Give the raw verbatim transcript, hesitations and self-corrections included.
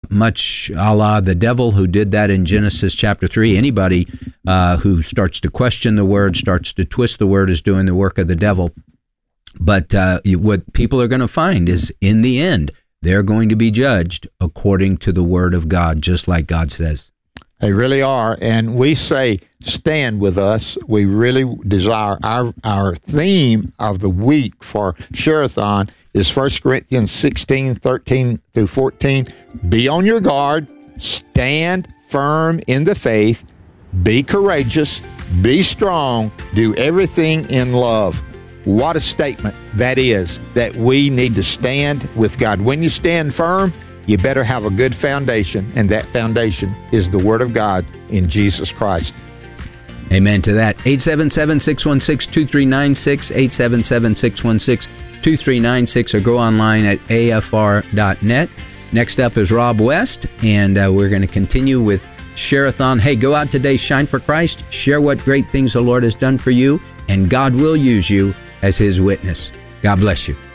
much a la the devil who did that in Genesis chapter three. Anybody uh, who starts to question the word, starts to twist the word, is doing the work of the devil. But uh, what people are going to find is, in the end, they're going to be judged according to the word of God, just like God says. They really are. And we say, stand with us. We really desire our our theme of the week for Share-a-thon is First Corinthians sixteen, thirteen through fourteen. Be on your guard. Stand firm in the faith. Be courageous. Be strong. Do everything in love. What a statement that is, that we need to stand with God. When you stand firm, you better have a good foundation, and that foundation is the Word of God in Jesus Christ. Amen to that. eight seven seven, six one six, two three nine six, eight seven seven, six one six, two three nine six, or go online at A F R dot net. Next up is Rob West, and uh, we're going to continue with Share-a-thon. Hey, go out today, shine for Christ, share what great things the Lord has done for you, and God will use you as His witness. God bless you.